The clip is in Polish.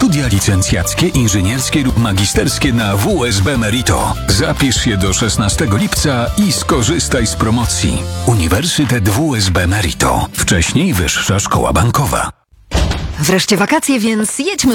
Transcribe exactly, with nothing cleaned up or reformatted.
studia licencjackie, inżynierskie lub magisterskie na W S B Merito. Zapisz się do szesnastego lipca i skorzystaj z promocji. Uniwersytet W S B Merito. Wcześniej Wyższa Szkoła Bankowa. Wreszcie wakacje, więc jedźmy